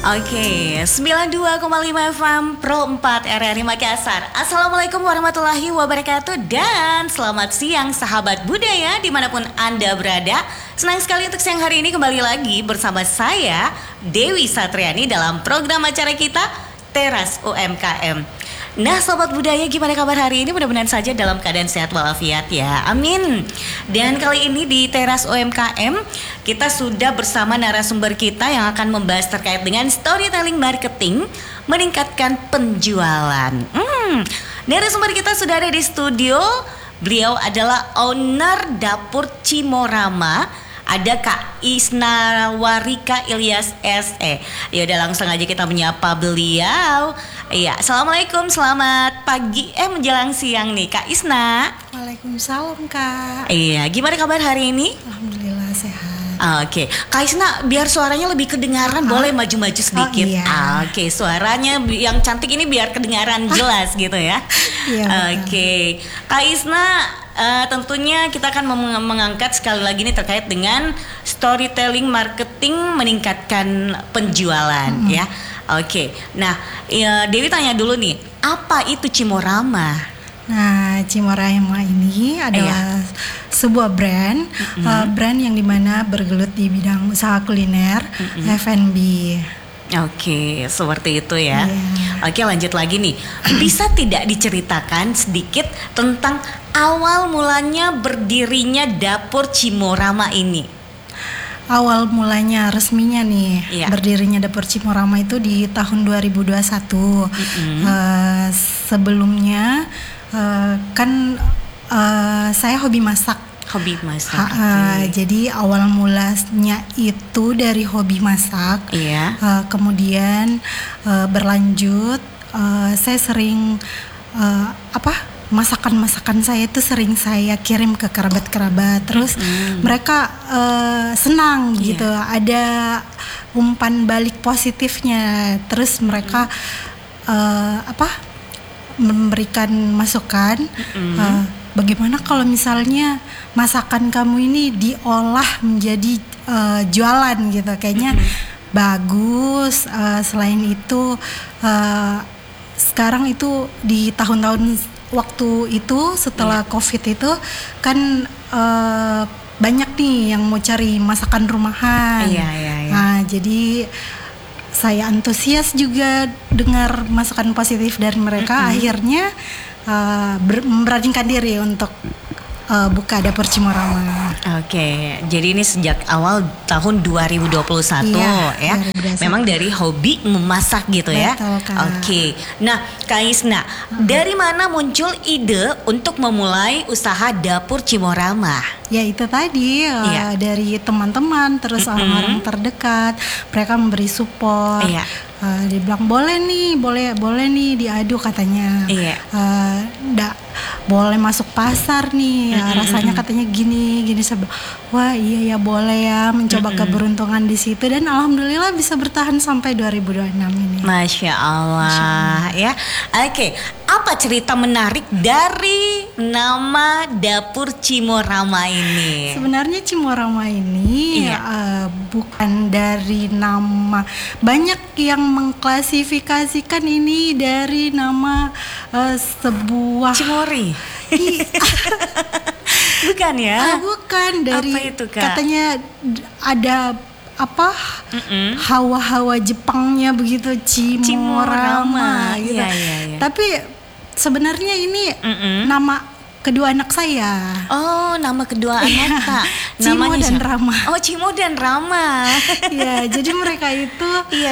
Oke, 92,5 FM Pro 4 RRI Makassar. Assalamualaikum warahmatullahi wabarakatuh. Dan selamat siang sahabat budaya dimanapun Anda berada. Senang sekali untuk siang hari ini kembali lagi bersama saya Dewi Satriani dalam program acara kita Teras UMKM. Nah sobat budaya, gimana kabar hari ini? Mudah-mudahan saja dalam keadaan sehat walafiat ya, amin. Dan kali ini di Teras UMKM kita sudah bersama narasumber kita yang akan membahas terkait dengan storytelling marketing meningkatkan penjualan. Narasumber kita sudah ada di studio. Beliau adalah owner Dapur Cimorama. Ada Kak Isna Warika Ilyas SE. Ya udah langsung aja kita menyapa beliau. Iya, assalamualaikum, selamat pagi menjelang siang nih Kak Isna. Waalaikumsalam Kak. Iya, gimana kabar hari ini? Alhamdulillah sehat. Oke, Kak Isna biar suaranya lebih kedengaran boleh maju-maju sedikit. Iya. Oke, suaranya yang cantik ini biar kedengaran jelas gitu ya. Iya, Oke, Kak Isna, tentunya kita akan mengangkat sekali lagi nih terkait dengan storytelling marketing meningkatkan penjualan ya. Oke, nah Dewi tanya dulu nih, apa itu Cimorama? Nah, Cimorama ini adalah sebuah brand, brand yang dimana bergelut di bidang usaha kuliner, F&B. Oke, seperti itu ya. Yeah. Oke, lanjut lagi nih. Bisa tidak diceritakan sedikit tentang awal mulanya berdirinya Dapur Cimorama ini? Awal mulanya resminya nih, berdirinya Dapur Cimorama itu di tahun 2021. Sebelumnya kan saya hobi masak. Hobi masak. Jadi awal mulanya itu dari hobi masak. Kemudian berlanjut, saya sering masakan saya itu sering saya kirim ke kerabat-kerabat. Terus mereka senang gitu. Ada umpan balik positifnya. Terus mereka memberikan masukan. Bagaimana kalau misalnya masakan kamu ini diolah menjadi jualan gitu, kayaknya bagus. Selain itu sekarang itu di tahun-tahun waktu itu setelah COVID itu kan banyak nih yang mau cari masakan rumahan. Nah, jadi saya antusias juga dengar masukan positif dari mereka. Akhirnya memberanikan diri untuk buka Dapur Cimorama. Oke, jadi ini sejak awal tahun 2021 ya. 2021. Memang dari hobi memasak gitu. Betul, ya. Kak. Oke. Nah, Kak Isna, dari mana muncul ide untuk memulai usaha Dapur Cimorama? Ya itu tadi dari teman-teman, terus orang-orang terdekat, mereka memberi support. Dia bilang boleh nih diadu katanya. Boleh masuk pasar nih, rasanya katanya gini. Wah iya ya boleh ya, mencoba keberuntungan di situ dan alhamdulillah bisa bertahan sampai 2026 ini. Masya Allah ya. Oke, apa cerita menarik dari nama Dapur Cimorama ini? Sebenarnya Cimorama ini bukan dari nama, banyak yang mengklasifikasikan ini dari nama sebuah Cimori. Bukan ya? Bukan, dari apa itu, Kak? Katanya ada hawa-hawa Jepangnya begitu, Cimorama gitu. Tapi sebenarnya ini nama kedua anak saya. Oh, nama kedua anak Kak. Cimo dan Rama. Oh, Cimo dan Rama. Ya, jadi mereka itu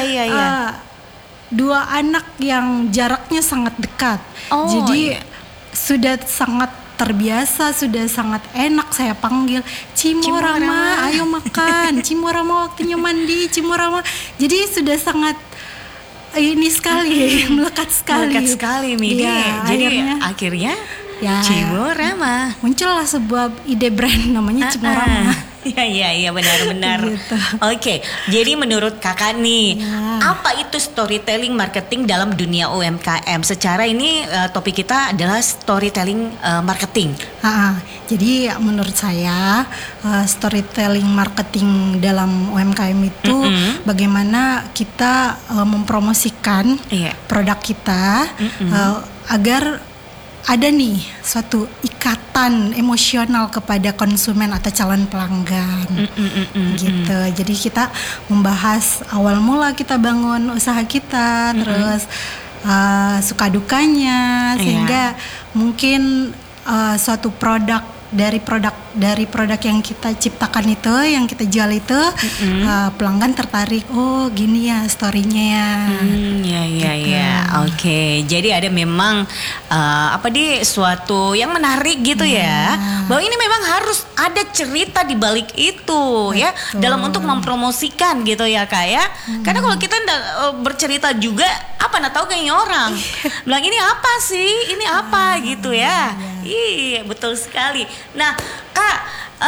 dua anak yang jaraknya sangat dekat. Jadi sudah sangat terbiasa, sudah sangat enak saya panggil Cimorama, ayo makan. Cimorama waktunya mandi, Cimorama. Jadi sudah sangat ini sekali, melekat sekali. Midi. Jadi akhirnya Cimorama. Muncullah sebuah ide brand namanya Cimorama. Iya benar-benar. Gitu. Oke, jadi menurut kakak nih, Ya. apa itu storytelling marketing dalam dunia UMKM? Secara ini topik kita adalah storytelling marketing. Jadi menurut saya storytelling marketing dalam UMKM itu bagaimana kita mempromosikan produk kita agar ada nih suatu ikatan emosional kepada konsumen atau calon pelanggan gitu. Jadi kita membahas awal mula kita bangun usaha kita, terus suka dukanya, sehingga mungkin suatu produk dari produk yang kita ciptakan itu, yang kita jual itu, pelanggan tertarik. Oh, gini ya storynya ya. Iya. Oke. Jadi ada memang suatu yang menarik gitu ya. Bahwa ini memang harus ada cerita di balik itu. Betul. Ya, dalam untuk mempromosikan gitu ya Kak ya. Karena kalau kita bercerita juga tahu kayaknya orang bilang ini apa sih? Ini apa gitu ya. Iya, betul sekali. Nah, Kak,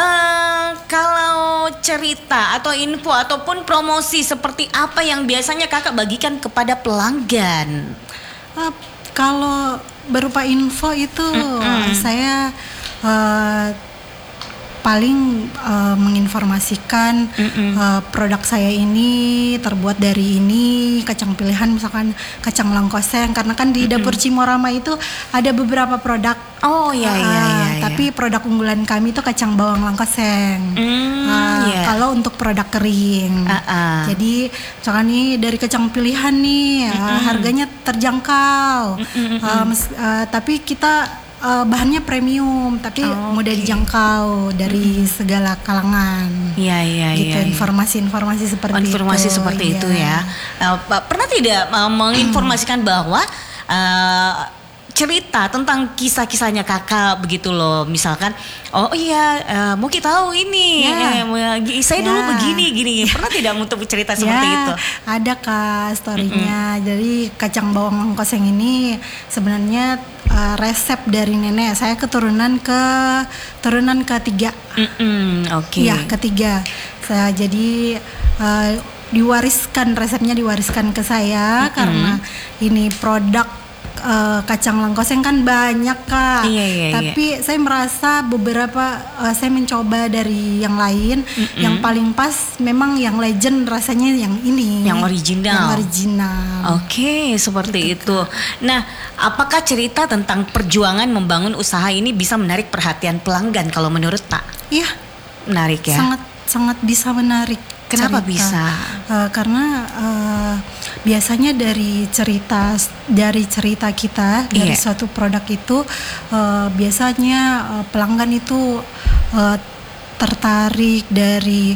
kalau cerita atau info ataupun promosi seperti apa yang biasanya kakak bagikan kepada pelanggan? Kalau berupa info itu saya paling menginformasikan produk saya ini terbuat dari ini, kacang pilihan misalkan kacang langkoseng, karena kan di dapur Cimorama itu ada beberapa produk. Tapi produk unggulan kami itu kacang bawang langkoseng. Kalau untuk produk kering, jadi misalkan nih dari kacang pilihan nih harganya terjangkau, tapi kita bahannya premium tapi mudah dijangkau dari segala kalangan. Gitu. Informasi-informasi seperti itu. Informasi seperti itu ya. Pernah tidak menginformasikan bahwa cerita tentang kisah-kisahnya kakak begitu loh, misalkan mau kita tahu ini saya dulu begini pernah tidak untuk cerita seperti itu? Ada Kak storynya. Jadi kacang bawang langkoseng ini sebenarnya resep dari nenek saya, keturunan ketiga. Ketiga. Jadi resepnya diwariskan ke saya karena ini produk kacang langkoseng kan banyak Kak. Tapi saya merasa beberapa saya mencoba dari yang lain, yang paling pas memang yang legend rasanya yang ini, yang original. Oke, seperti itu. Nah, apakah cerita tentang perjuangan membangun usaha ini bisa menarik perhatian pelanggan kalau menurut Pak? Iya, menarik ya. Sangat bisa menarik. Kenapa bisa? Karena biasanya dari cerita kita dari suatu produk itu biasanya pelanggan itu tertarik dari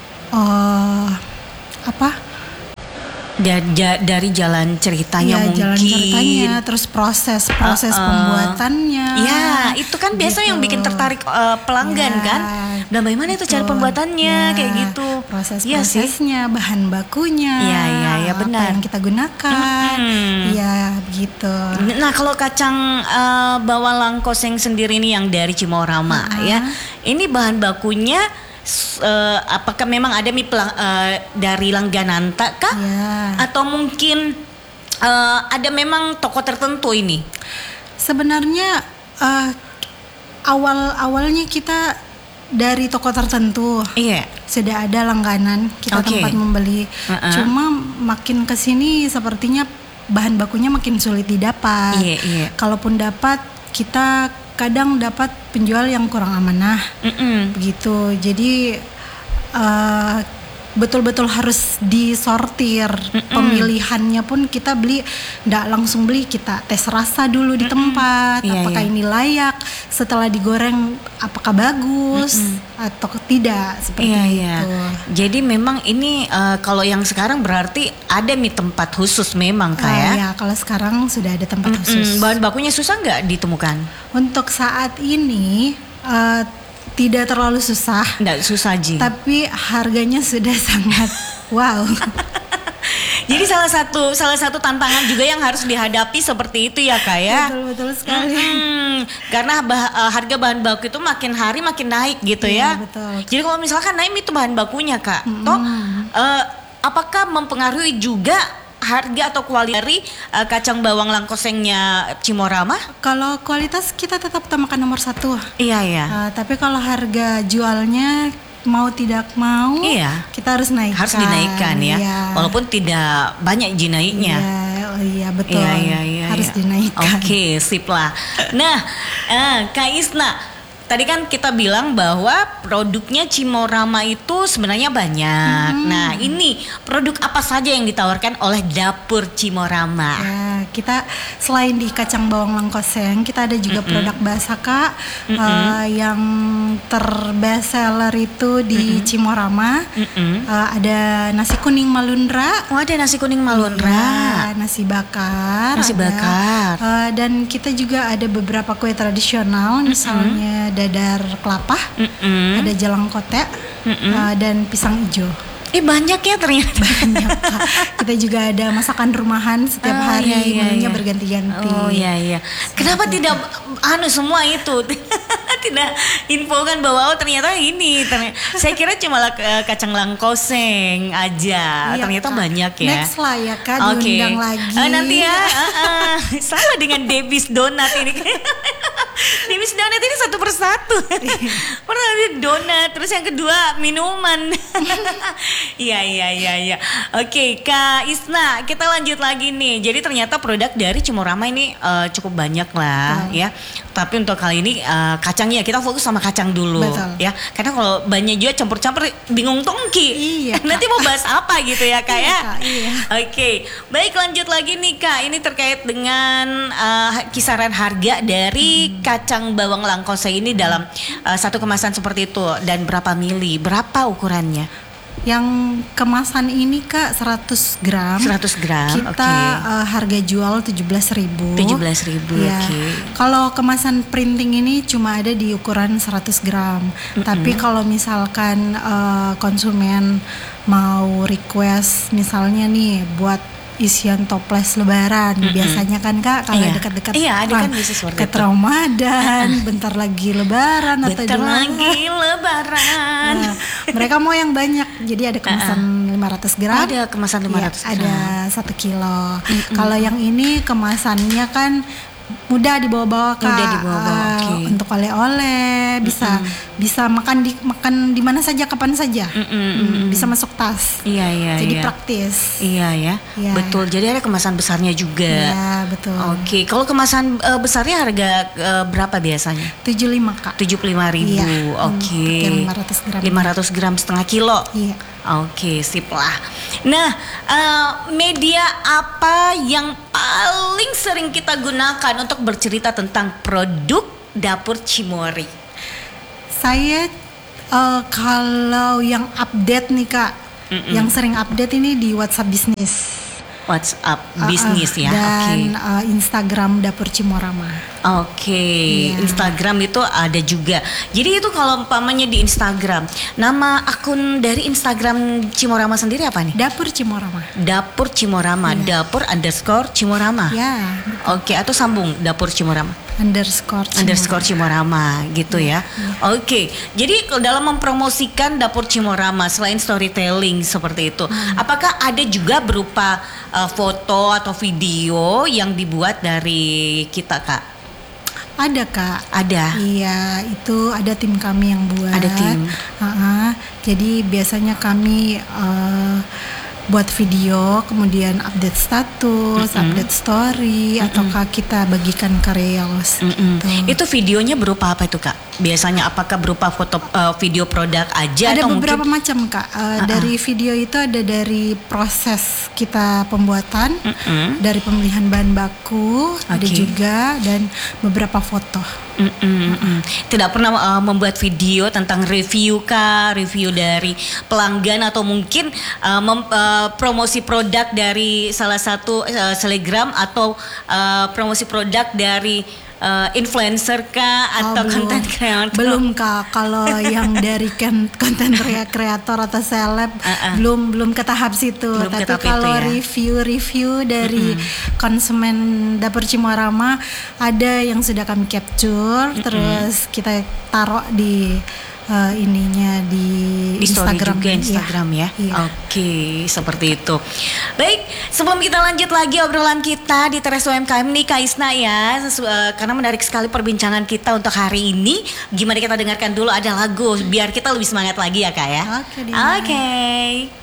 dari jalan ceritanya mungkin. Jalan ceritanya, terus proses pembuatannya. Itu kan biasa yang bikin tertarik pelanggan kan. Dan bagaimana itu cara pembuatannya kayak gitu. Prosesnya, bahan bakunya. Benar. Apa yang kita gunakan. Begitu. Nah, kalau kacang bawang langkoseng sendiri ini yang dari Cimorama ya. Ini bahan bakunya apakah memang ada dari langganan kah? Atau mungkin ada memang toko tertentu ini? Sebenarnya awalnya kita dari toko tertentu. Sudah ada langganan kita tempat membeli. Cuma makin kesini sepertinya bahan bakunya makin sulit didapat. Kalaupun dapat, kita kadang dapat penjual yang kurang amanah. Begitu. Jadi betul-betul harus disortir. Pemilihannya pun kita beli, nggak langsung beli, kita tes rasa dulu di tempat. Apakah ini layak, setelah digoreng apakah bagus atau tidak, seperti itu. Jadi memang ini kalau yang sekarang berarti ada tempat khusus memang kayak. Kalau sekarang sudah ada tempat khusus. Bahan bakunya susah nggak ditemukan? Untuk saat ini tidak terlalu susah. Nggak susah Ji. Tapi harganya sudah sangat wow. Jadi salah satu tantangan juga yang harus dihadapi seperti itu ya Kak ya. Betul sekali. Karena harga bahan baku itu makin hari makin naik gitu ya. Betul. Jadi kalau misalkan naik itu bahan bakunya Kak, toh apakah mempengaruhi juga harga atau kualitas dari kacang bawang langkosengnya Cimorama? Kalau kualitas kita tetap utamakan nomor 1. Iya. Tapi kalau harga jualnya mau tidak mau, kita harus naikkan. Harus dinaikkan ya. Walaupun tidak banyak naiknya. Iya betul. Harus dinaikkan. Oke, sip lah. Nah, Kak Isna, tadi kan kita bilang bahwa produknya Cimorama itu sebenarnya banyak. Nah, ini produk apa saja yang ditawarkan oleh Dapur Cimorama? Ya, kita selain di kacang bawang langkoseng, kita ada juga produk Basaka yang terbest seller itu di Cimorama. Ada nasi kuning Malundra. Oh, ada nasi kuning Malundra. Nasi bakar. Dan kita juga ada beberapa kue tradisional, misalnya dadar kelapa, ada jalang kote, dan pisang hijau. Banyak ya ternyata. Banyak Kak. Kita juga ada masakan rumahan setiap hari, menunya berganti-ganti. Oh iya. Kenapa tidak semua itu? Tidak infokan bahwa ternyata ini. Saya kira cuma kacang langkoseng aja. Ternyata Kak, banyak ya. Next lah ya Kak, diundang lagi. Nanti ya. Sama dengan Debbie's Donat ini. Debbie's Donat ini satu persatu. Pertama donat, terus yang kedua minuman. Iya. Oke, Kak Isna, kita lanjut lagi nih. Jadi ternyata produk dari Cimorama ini cukup banyak lah ya. Tapi untuk kali ini kacangnya kita fokus sama kacang dulu. Betul. Ya. Karena kalau banyak juga campur-campur bingung tongki. Iya. Nanti mau bahas apa gitu ya Kak ya? Iya. Oke, baik lanjut lagi nih Kak. Ini terkait dengan kisaran harga dari kacang bawang langkoseng ini dalam satu kemasan seperti itu, dan berapa mili, berapa ukurannya? Yang kemasan ini Kak 100 gram. 100 gram. Kita harga jual 17.000. 17.000. Ya. Kalau kemasan printing ini cuma ada di ukuran 100 gram. Tapi kalau misalkan konsumen mau request misalnya nih buat isian toples lebaran, biasanya kan Kak kalau dekat-dekat kan bisa seperti ke Ramadan, bentar lagi lebaran atau lebaran. Nah, mereka mau yang banyak, jadi ada kemasan 500 gram. Ada kemasan 500 gram. Ada 1 kilo. Kalau yang ini kemasannya kan mudah dibawa-bawa Kak. Untuk oleh-oleh, bisa makan di mana saja, kapan saja. Bisa masuk tas. Iya. Jadi praktis. Iya. Betul. Jadi ada kemasan besarnya juga. Iya, betul. Oke, kalau kemasan besarnya harga berapa biasanya? 75 Kak. 75.000. Iya. Oke. 500 gram. 500 gram setengah kilo. Iya. Oke, sip lah. Nah, media apa yang paling sering kita gunakan untuk bercerita tentang produk Dapur Cimori? Saya kalau yang update nih Kak, yang sering update ini di WhatsApp bisnis. WhatsApp bisnis ya. Dan Instagram Dapur Cimorama. Oke. Instagram itu ada juga. Jadi itu kalau umpamanya di Instagram, nama akun dari Instagram Cimorama sendiri apa nih? Dapur Cimorama. Dapur Cimorama. Dapur _Cimorama. Ya. Oke, atau sambung Dapur Cimorama. _Cimorama. Cimorama gitu ya. Oke. Jadi dalam mempromosikan Dapur Cimorama selain storytelling seperti itu, apakah ada juga berupa foto atau video yang dibuat dari kita Kak? Ada Kak. Ada. Iya, itu ada tim kami yang buat. Ada tim. Jadi biasanya kami buat video, kemudian update status, update story, ataukah kita bagikan ke reels. Itu videonya berupa apa itu Kak? Biasanya apakah berupa foto video produk aja? Ada atau beberapa mungkin macam Kak. Dari video itu ada dari proses kita pembuatan, dari pemilihan bahan baku, ada juga, dan beberapa foto. Tidak pernah membuat video tentang review Kak, review dari pelanggan, atau mungkin promosi produk dari salah satu selebgram, atau promosi produk dari influencer kah atau konten kreator? Belum Kak, kalau yang dari konten kreator atau seleb belum ke tahap situ. Tapi kalau review dari konsumen Dapur Cimoarama ada yang sudah kami capture, terus kita taruh di ininya di Instagram juga Instagram ya. Oke, seperti itu. Baik, sebelum kita lanjut lagi obrolan kita di Teras UMKM nih Kak Isna ya, karena menarik sekali perbincangan kita untuk hari ini. Gimana kita dengarkan dulu ada lagu biar kita lebih semangat lagi ya Kak ya. Oke. Oke.